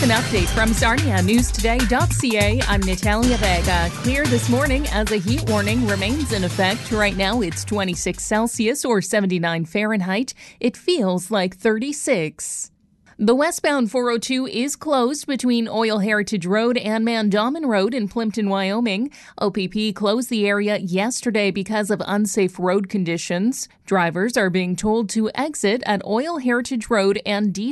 an update from SarniaNewsToday.ca. I'm Natalia Vega. Clear this morning as a heat warning remains in effect. Right now it's 26 Celsius or 79 Fahrenheit. It feels like 36. The westbound 402 is closed between Oil Heritage Road and Mandamin Road in Plimpton, Wyoming. OPP closed the area yesterday because of unsafe road conditions. Drivers are being told to exit at Oil Heritage Road and